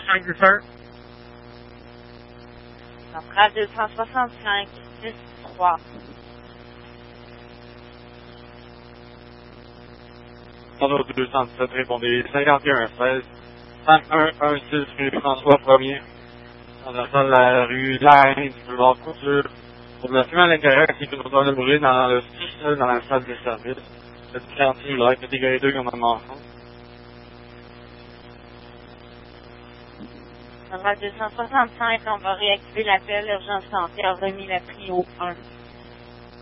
5 du feu. Centrale 265, 6-3. Ordre 217, répondez 5116, 5116 rue François 1er, dans la salle de la rue Laine, boulevard Couture. Pour la fumée à l'intérieur, c'est une odeur de brûler dans le sous-sol, dans la salle de service. Le cantine, là, catégorie 2, comme un enfant. Centrale 265, on va réactiver l'appel. Urgence santé a remis la prio 1.